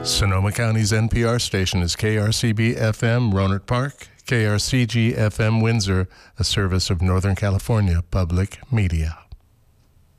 Sonoma County's NPR station is KRCB FM Rohnert Park, KRCG FM Windsor, a service of Northern California Public Media.